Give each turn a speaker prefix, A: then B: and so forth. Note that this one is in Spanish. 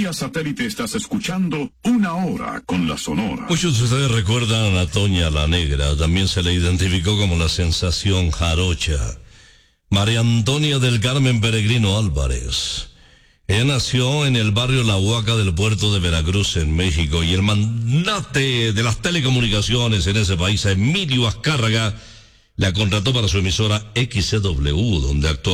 A: Vía satélite estás escuchando Una Hora con la Sonora.
B: Muchos de ustedes recuerdan a Toña la Negra, también se le identificó como la sensación jarocha. María Antonia del Carmen Peregrino Álvarez. Ella nació en el barrio La Huaca del puerto de Veracruz, en México, y el magnate de las telecomunicaciones en ese país, Emilio Azcárraga, la contrató para su emisora XCW, donde actuó